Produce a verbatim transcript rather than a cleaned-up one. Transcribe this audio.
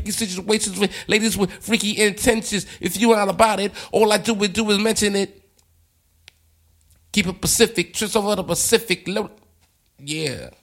situations with ladies with freaky intentions. If you not about it, all I do is do is mention it. Keep it Pacific, trips over the Pacific. Yeah.